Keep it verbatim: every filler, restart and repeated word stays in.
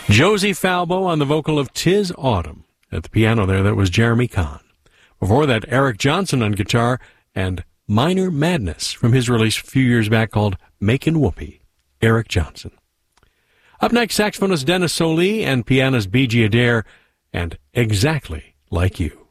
Josie Falbo on the vocal of "'Tis Autumn." At the piano there, that was Jeremy Kahn. Before that, Eric Johnson on guitar and Minor Madness from his release a few years back called "Makin' Whoopee." Eric Johnson. Up next, saxophonist Dennis Solie and pianist B G Adair and "Exactly Like You."